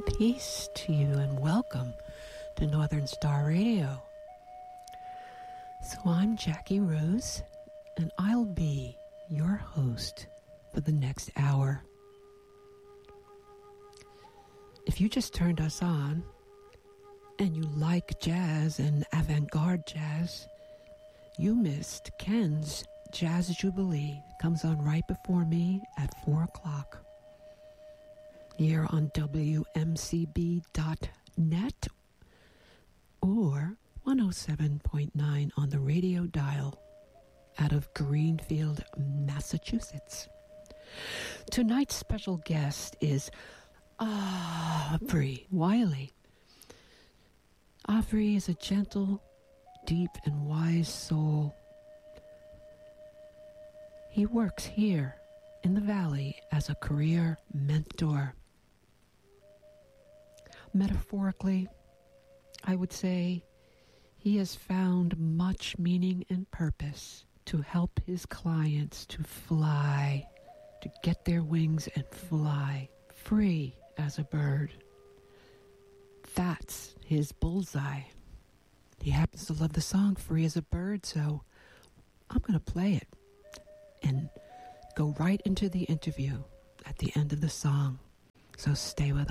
Peace to you and welcome to Northern Star Radio. So I'm Jackie Rose and I'll be your host for the next hour. If you just turned us on and you like jazz and avant-garde jazz, you missed Ken's Jazz Jubilee. It comes on right before me at 4 o'clock. Here on WMCB.net or 107.9 on the radio dial out of Greenfield, Massachusetts. Tonight's special guest is Aubrey Wiley. Aubrey is a gentle, deep, and wise soul. He works here in the Valley as a career mentor. Metaphorically, I would say he has found much meaning and purpose to help his clients to fly, to get their wings and fly free as a bird. That's his bullseye. He happens to love the song Free as a Bird, so I'm going to play it and go right into the interview at the end of the song. So stay with